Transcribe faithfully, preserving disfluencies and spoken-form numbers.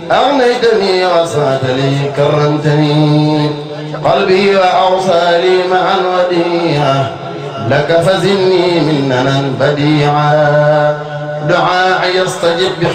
أغنيتني وصات لي كرمتني قلبي وأوصالي معا وديعا لك فزني مننا بديعا دعاء يستجب